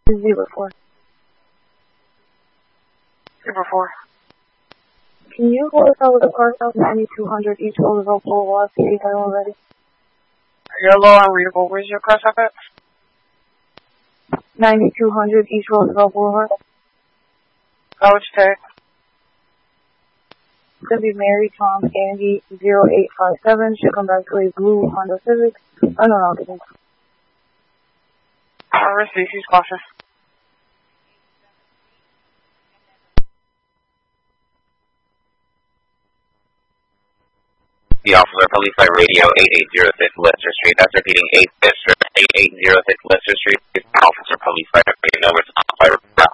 04. 04. Can you hold us out with a car stop 9200 East Roosevelt Boulevard, PA Title ready? You're low on readable. Where's your car stop at? 9200 East Roosevelt Boulevard. How would you take? It's going to be Mary Tom Andy 0857. She'll come back to a blue Honda Civic. I don't know. I'll receive. She's cautious. The officer, Police Light Radio 8806 Lester Street. That's repeating 8806 Lester Street. Officer, Police Light Radio, over to